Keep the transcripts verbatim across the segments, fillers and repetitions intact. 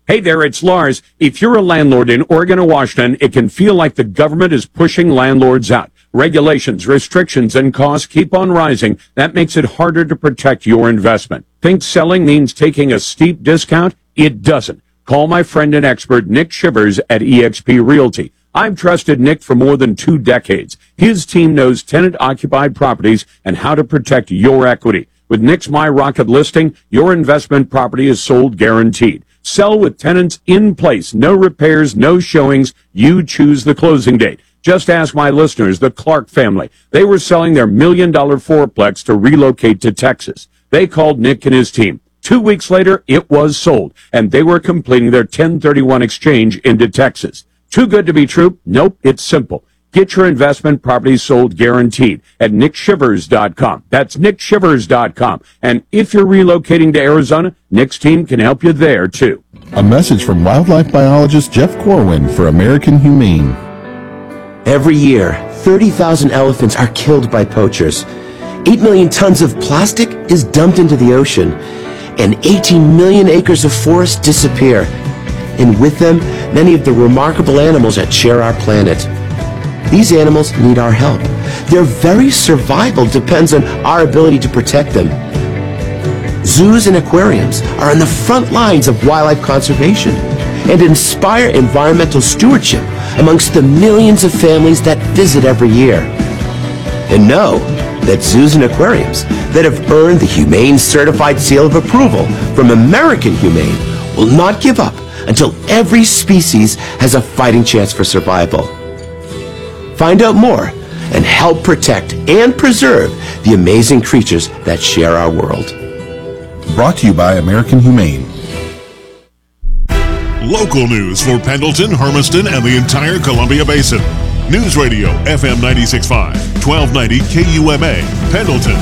Hey there, it's Lars. If you're a landlord in Oregon or Washington, it can feel like the government is pushing landlords out. Regulations, restrictions, and costs keep on rising. That makes it harder to protect your investment. Think selling means taking a steep discount? It doesn't. Call my friend and expert, Nick Shivers at eXp Realty. I've trusted Nick for more than two decades. His team knows tenant-occupied properties and how to protect your equity. With Nick's My Rocket listing, your investment property is sold guaranteed. Sell with tenants in place, no repairs, no showings. You choose the closing date. Just ask my listeners, the Clark family. They were selling their million-dollar fourplex to relocate to Texas. They called Nick and his team. Two weeks later, it was sold, and they were completing their ten thirty-one exchange into Texas. Too good to be true? Nope, it's simple. Get your investment property sold guaranteed at nick shivers dot com. That's nick shivers dot com. And if you're relocating to Arizona, Nick's team can help you there, too. A message from wildlife biologist Jeff Corwin for American Humane. Every year, thirty thousand elephants are killed by poachers. eight million tons of plastic is dumped into the ocean. And eighteen million acres of forest disappear. And with them, many of the remarkable animals that share our planet. These animals need our help. Their very survival depends on our ability to protect them. Zoos and aquariums are on the front lines of wildlife conservation and inspire environmental stewardship amongst the millions of families that visit every year. And know that zoos and aquariums that have earned the Humane Certified Seal of Approval from American Humane will not give up until every species has a fighting chance for survival. Find out more and help protect and preserve the amazing creatures that share our world. Brought to you by American Humane. Local news for Pendleton, Hermiston, and the entire Columbia Basin. News Radio F M ninety-six point five, twelve ninety K U M A, Pendleton.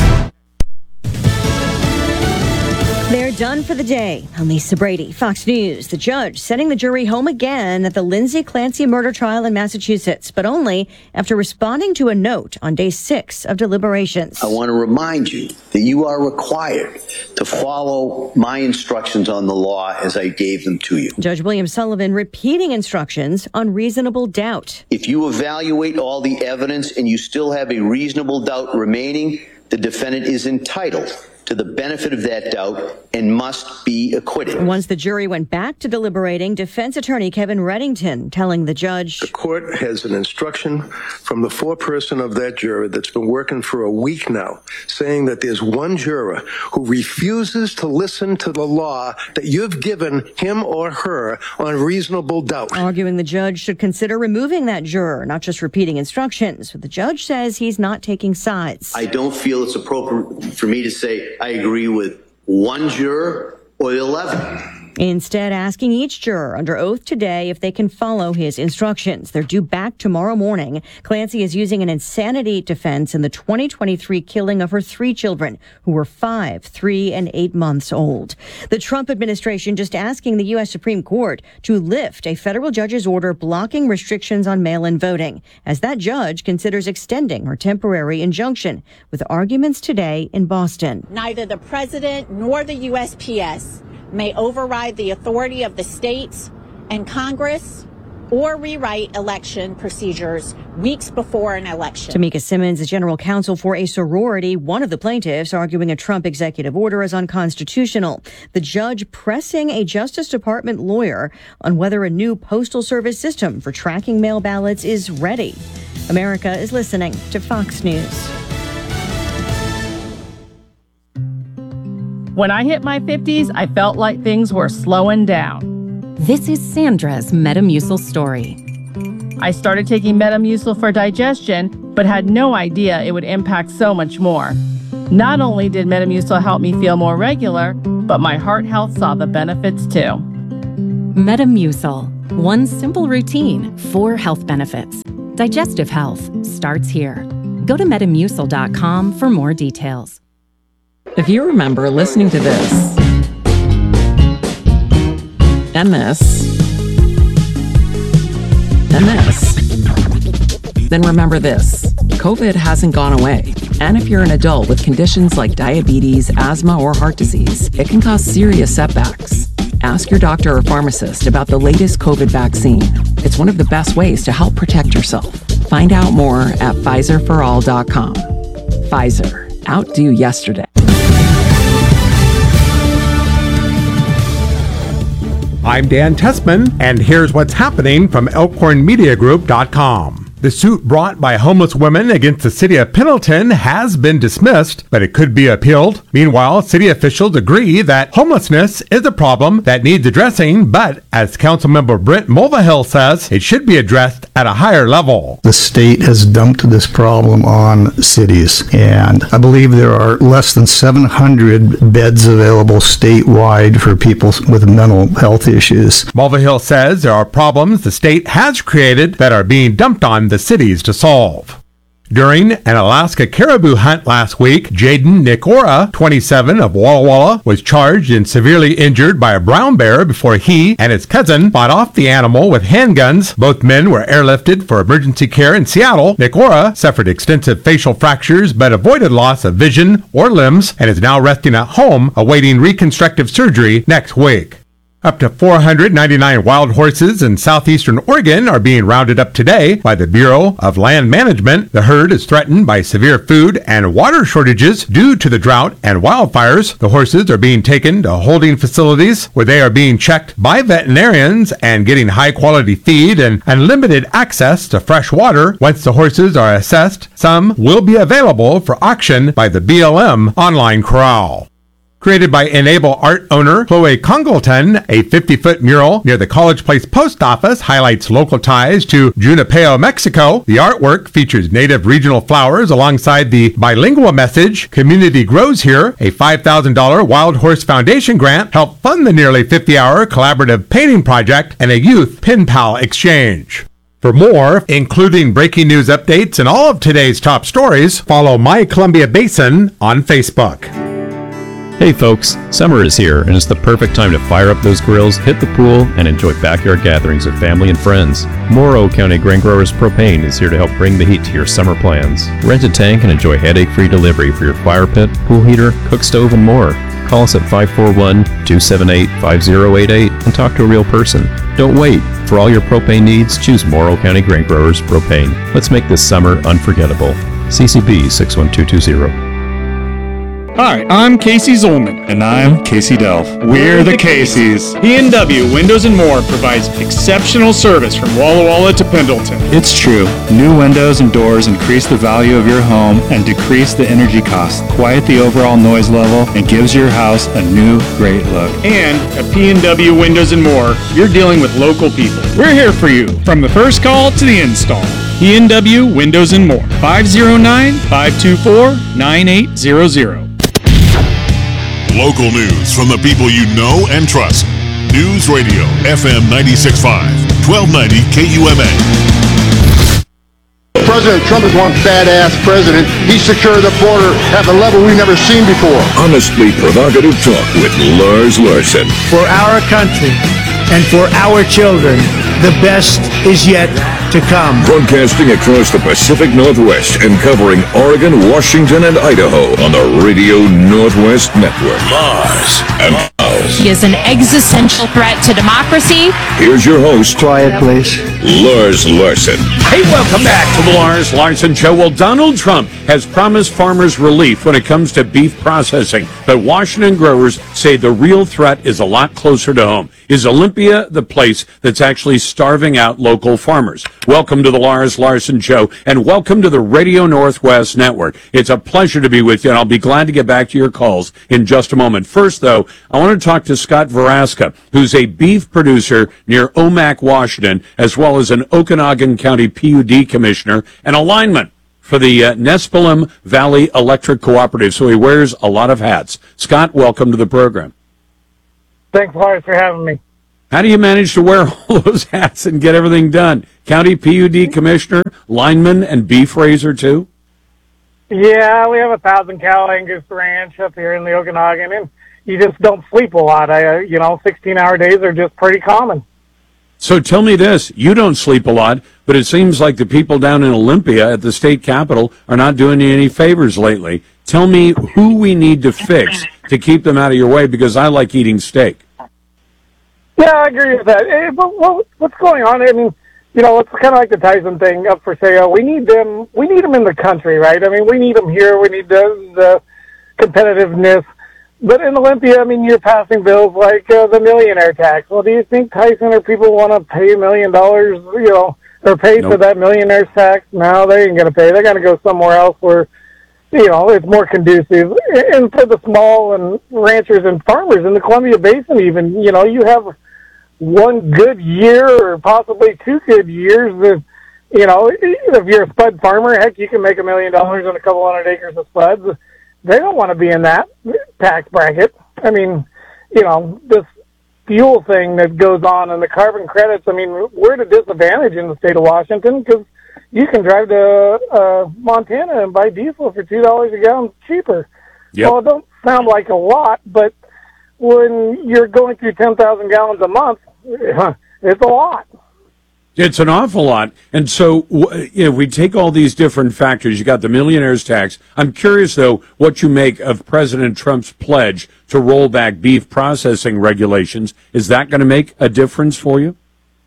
They're done for the day. I'm Lisa Brady, Fox News. The judge sending the jury home again at the Lindsay Clancy murder trial in Massachusetts, but only after responding to a note on day six of deliberations. I want to remind you that you are required to follow my instructions on the law as I gave them to you. Judge William Sullivan repeating instructions on reasonable doubt. If you evaluate all the evidence and you still have a reasonable doubt remaining, the defendant is entitled to the benefit of that doubt and must be acquitted. Once the jury went back to deliberating, defense attorney Kevin Reddington telling the judge, the court has an instruction from the foreperson of that juror that's been working for a week now, saying that there's one juror who refuses to listen to the law that you've given him or her on reasonable doubt. Arguing the judge should consider removing that juror, not just repeating instructions. But the judge says he's not taking sides. I don't feel it's appropriate for me to say I agree with one juror or the eleven. Instead, asking each juror under oath today if they can follow his instructions. They're due back tomorrow morning. Clancy is using an insanity defense in the twenty twenty-three killing of her three children, who were five, three, and eight months old. The Trump administration just asking the U S Supreme Court to lift a federal judge's order blocking restrictions on mail-in voting, as that judge considers extending her temporary injunction, with arguments today in Boston. Neither the president nor the U S P S may override the authority of the states and Congress or rewrite election procedures weeks before an election. Tamika Simmons is general counsel for a sorority, one of the plaintiffs, arguing a Trump executive order is unconstitutional. The judge pressing a Justice Department lawyer on whether a new postal service system for tracking mail ballots is ready. America is listening to Fox News. When I hit my fifties, I felt like things were slowing down. This is Sandra's Metamucil story. I started taking Metamucil for digestion, but had no idea it would impact so much more. Not only did Metamucil help me feel more regular, but my heart health saw the benefits too. Metamucil, one simple routine, four health benefits. Digestive health starts here. Go to metamucil dot com for more details. If you remember listening to this, and this, and this, then remember this. COVID hasn't gone away. And if you're an adult with conditions like diabetes, asthma, or heart disease, it can cause serious setbacks. Ask your doctor or pharmacist about the latest COVID vaccine. It's one of the best ways to help protect yourself. Find out more at Pfizer for all dot com. Pfizer. Outdo yesterday. I'm Dan Tessman, and here's what's happening from Elkhorn Media Group dot com. The suit brought by homeless women against the city of Pendleton has been dismissed, but it could be appealed. Meanwhile, city officials agree that homelessness is a problem that needs addressing, but as Councilmember Brent Mulvihill says, it should be addressed at a higher level. The state has dumped this problem on cities, and I believe there are less than seven hundred beds available statewide for people with mental health issues. Mulvihill says there are problems the state has created that are being dumped on the cities to solve. During an Alaska caribou hunt last week, Jaden Nikora, twenty-seven, of Walla Walla, was charged and severely injured by a brown bear before he and his cousin fought off the animal with handguns. Both men were airlifted for emergency care in Seattle. Nikora suffered extensive facial fractures but avoided loss of vision or limbs and is now resting at home awaiting reconstructive surgery next week. Up to four hundred ninety-nine wild horses in southeastern Oregon are being rounded up today by the Bureau of Land Management. The herd is threatened by severe food and water shortages due to the drought and wildfires. The horses are being taken to holding facilities where they are being checked by veterinarians and getting high-quality feed and unlimited access to fresh water. Once the horses are assessed, some will be available for auction by the B L M online corral. Created by Enable Art owner Chloe Congleton, a fifty-foot mural near the College Place post office highlights local ties to Junipero, Mexico. The artwork features native regional flowers alongside the bilingual message, "Community Grows Here." A five thousand dollars Wild Horse Foundation grant helped fund the nearly fifty-hour collaborative painting project and a youth pen pal exchange. For more, including breaking news updates and all of today's top stories, follow My Columbia Basin on Facebook. Hey folks, summer is here and it's the perfect time to fire up those grills, hit the pool, and enjoy backyard gatherings with family and friends. Morrow County Grain Growers Propane is here to help bring the heat to your summer plans. Rent a tank and enjoy headache-free delivery for your fire pit, pool heater, cook stove, and more. Call us at five four one, two seven eight, five zero eight eight and talk to a real person. Don't wait. For all your propane needs, choose Morrow County Grain Growers Propane. Let's make this summer unforgettable. C C B six one two two zero. Hi, I'm Casey Zolman. And I'm Casey Delph. We're the Caseys. P and W Windows and More provides exceptional service from Walla Walla to Pendleton. It's true. New windows and doors increase the value of your home and decrease the energy cost, quiet the overall noise level, and gives your house a new, great look. And at P and W Windows and More, you're dealing with local people. We're here for you, from the first call to the install. P and W Windows and More. five oh nine, five two four, nine eight zero zero. Local news from the people you know and trust. News Radio, F M ninety-six point five, twelve ninety K U M A. President Trump is one badass president. He secured the border at a level we've never seen before. Honestly provocative talk with Lars Larson. For our country and for our children, the best is yet to come. Broadcasting across the Pacific Northwest and covering Oregon, Washington, and Idaho on the Radio Northwest Network. Lars and House. He is an existential threat to democracy. Here's your host. Quiet, please. Lars Larson. Hey, welcome back to the Lars Larson Show. Well, Donald Trump has promised farmers relief when it comes to beef processing, but Washington growers say the real threat is a lot closer to home. Is Olympia the place that's actually starving out local farmers? Welcome to the Lars Larson Show, and welcome to the Radio Northwest Network. It's a pleasure to be with you, and I'll be glad to get back to your calls in just a moment. First, though, I want to talk to Scott Veraska, who's a beef producer near Omak, Washington, as well as an Okanagan County P U D commissioner and a lineman for the uh, Nespelem Valley Electric Cooperative, so he wears a lot of hats. Scott, welcome to the program. Thanks, Lars, for having me. How do you manage to wear all those hats and get everything done? County P U D commissioner, lineman, and beef raiser, too? Yeah, we have a thousand cow Angus ranch up here in the Okanagan, and you just don't sleep a lot. I, you know, sixteen-hour days are just pretty common. So tell me this, you don't sleep a lot, but it seems like the people down in Olympia at the state capitol are not doing you any favors lately. Tell me who we need to fix to keep them out of your way, because I like eating steak. Yeah, I agree with that. Hey, but what, what's going on? I mean, you know, it's kind of like the Tyson thing up for sale. We need them. We need them in the country, right? I mean, we need them here. We need the, the competitiveness. But in Olympia, I mean, you're passing bills like uh, the millionaire tax. Well, do you think Tyson or people want to pay a million dollars, you know, or pay Nope. for that millionaire's tax? No, they ain't going to pay. They're going to go somewhere else where, you know, it's more conducive. And for the small and ranchers and farmers in the Columbia Basin even, you know, you have one good year or possibly two good years. That, you know, if you're a spud farmer, heck, you can make a million dollars on a couple hundred acres of spuds. They don't want to be in that tax bracket. I mean, you know, this fuel thing that goes on and the carbon credits, I mean, we're at a disadvantage in the state of Washington because you can drive to uh, Montana and buy diesel for two dollars a gallon cheaper. Yep. Well, it don't sound like a lot, but when you're going through ten thousand gallons a month, it's a lot. It's an awful lot. And so, w- you know, we take all these different factors. You got the millionaire's tax. I'm curious, though, what you make of President Trump's pledge to roll back beef processing regulations. Is that going to make a difference for you?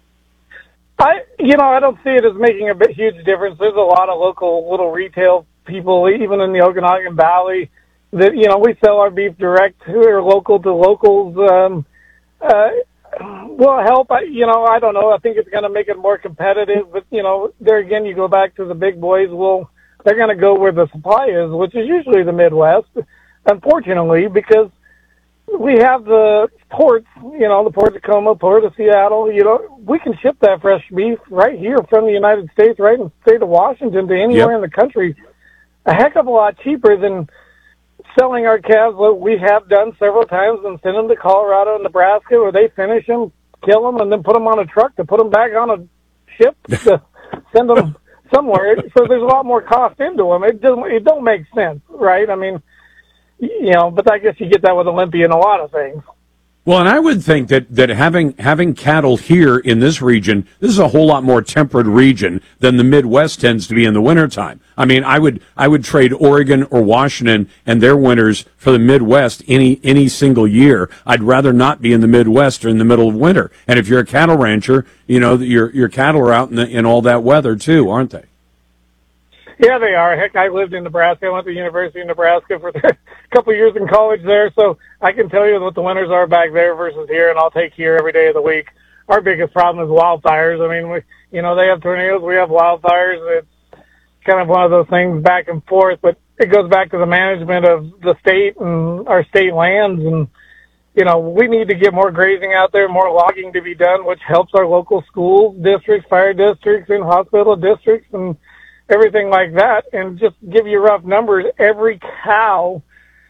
I, you know, I don't see it as making a bit huge difference. There's a lot of local little retail people, even in the Okanagan Valley, that, you know, we sell our beef direct or local to locals. Um, uh, will help. I, you know, I don't know. I think it's going to make it more competitive. But, you know, there again, you go back to the big boys. Well, they're going to go where the supply is, which is usually the Midwest, unfortunately, because we have the ports, you know, the Port of Tacoma, Port of Seattle. You know, we can ship that fresh beef right here from the United States, right in the state of Washington, to anywhere Yep. in the country, a heck of a lot cheaper than selling our calves, what we have done several times, and send them to Colorado and Nebraska, where they finish them, kill them, and then put them on a truck to put them back on a ship to send them somewhere. So there's a lot more cost into them. It doesn't. It don't make sense, right? I mean, you know, but I guess you get that with Olympia and a lot of things. Well, and I would think that, that having having cattle here in this region, this is a whole lot more temperate region than the Midwest tends to be in the wintertime. I mean, I would I would trade Oregon or Washington and their winters for the Midwest any any single year. I'd rather not be in the Midwest or in the middle of winter. And if you're a cattle rancher, you know, your your cattle are out in, the, in all that weather too, aren't they? Yeah, they are. Heck, I lived in Nebraska. I went to the University of Nebraska for a couple of years in college there, so I can tell you what the winters are back there versus here, and I'll take here every day of the week. Our biggest problem is wildfires. I mean, we, you know, they have tornadoes, we have wildfires. It's kind of one of those things back and forth, but it goes back to the management of the state and our state lands, and, you know, we need to get more grazing out there, more logging to be done, which helps our local school districts, fire districts, and hospital districts, and everything like that. And just give you rough numbers, every cow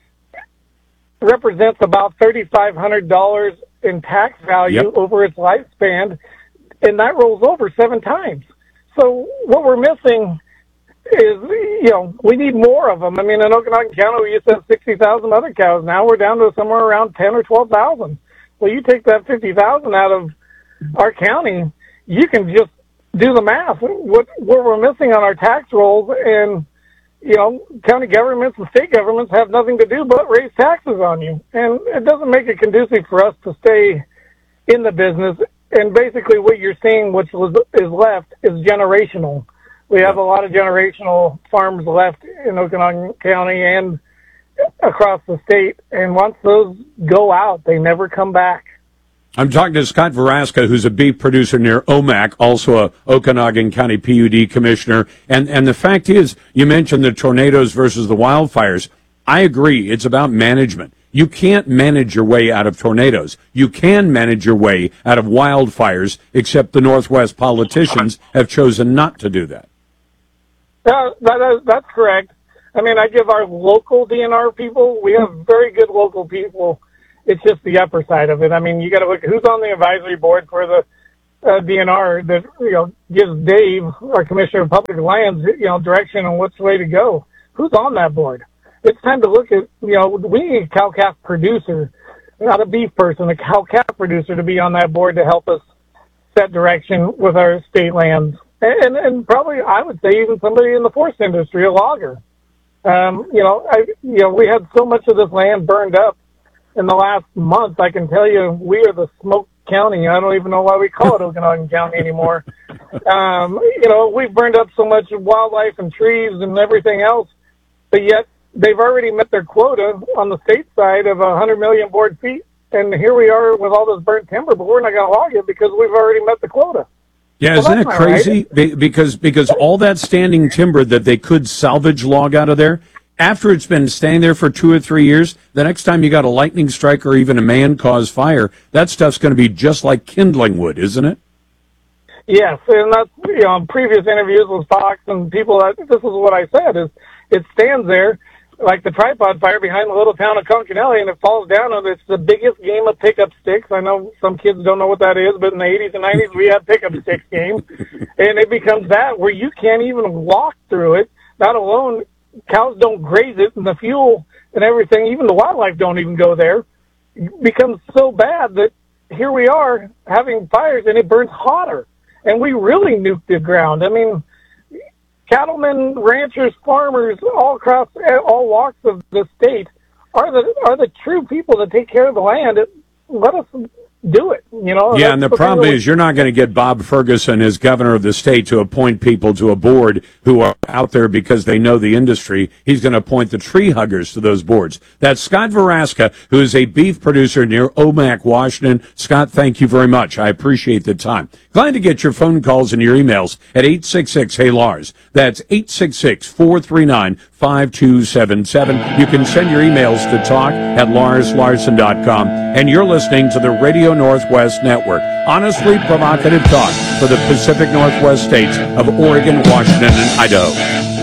represents about three thousand five hundred dollars in tax value Yep. over its lifespan, and that rolls over seven times. So what we're missing is, you know, we need more of them. I mean, in Okanagan County, we used to have sixty thousand other cows. Now we're down to somewhere around ten or twelve thousand. Well, you take that fifty thousand out of our county, you can just do the math. What, what we're missing on our tax rolls, and, you know, county governments and state governments have nothing to do but raise taxes on you. And it doesn't make it conducive for us to stay in the business. And basically what you're seeing, which was, is left, is generational. We have a lot of generational farms left in Okanagan County and across the state. And once those go out, they never come back. I'm talking to Scott Veraska, who's a beef producer near Omak, also a Okanagan County P U D commissioner. And, and the fact is, you mentioned the tornadoes versus the wildfires. I agree. It's about management. You can't manage your way out of tornadoes. You can manage your way out of wildfires, except the Northwest politicians have chosen not to do that. Uh, that is, that's correct. I mean, I give our local D N R people, we have very good local people. It's just the upper side of it. I mean, you got to look who's on the advisory board for the uh, D N R that, you know, gives Dave, our Commissioner of Public Lands, you know, direction on which way to go. Who's on that board? It's time to look at, you know, we need a cow-calf producer, not a beef person, a cow-calf producer to be on that board to help us set direction with our state lands. And, and probably, I would say, even somebody in the forest industry, a logger. Um, you know, I, you know, we had so much of this land burned up in the last month. I can tell you, we are the smoke County. I don't even know why we call it Okanagan County anymore. Um, you know, we've burned up so much wildlife and trees and everything else, but yet they've already met their quota on the state side of one hundred million board feet. And here we are with all this burnt timber, but we're not going to log it because we've already met the quota. Yeah, Well, isn't that's it not crazy? Be- Because because all that standing timber that they could salvage log out of there, after it's been staying there for two or three years, the next time you got a lightning strike or even a man-caused fire, that stuff's going to be just like kindling wood, isn't it? Yes, and that's, you know, in previous interviews with Fox and people, that this is what I said, is it stands there like the tripod fire behind the little town of Concanelli, and it falls down, and it's the biggest game of pickup sticks. I know some kids don't know what that is, but in the eighties and nineties, we had pickup sticks game, and it becomes that where you can't even walk through it, not alone cows don't graze it, and the fuel and everything, even the wildlife don't even go there. It becomes so bad that here we are having fires, and it burns hotter, and we really nuked the ground. I mean, cattlemen, ranchers, farmers, all across all walks of the state are the are the true people that take care of the land. Let us do it, you know. Yeah, and the problem is you're not going to get Bob Ferguson as governor of the state to appoint people to a board who are out there because they know the industry. He's going to appoint the tree huggers to those boards. That's Scott Veraska, who is a beef producer near Omak, Washington. Scott, thank you very much. I appreciate the time. Glad to get your phone calls and your emails at eight six six, hey Lars. That's eight six six, four three nine, five two seven seven. You can send your emails to talk at lars larson dot com. And you're listening to the Radio Northwest Network. Honestly provocative talk for the Pacific Northwest states of Oregon, Washington, and Idaho.